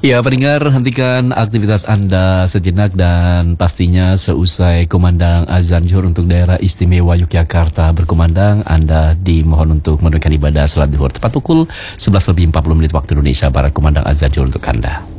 Ya, pendengar, hentikan aktivitas Anda sejenak dan pastinya seusai kumandang azan zuhur untuk daerah istimewa Yogyakarta berkumandang, Anda dimohon untuk menunaikan ibadah salat zuhur tepat pukul 11 lebih 40 menit waktu Indonesia Barat, kumandang azan zuhur untuk Anda.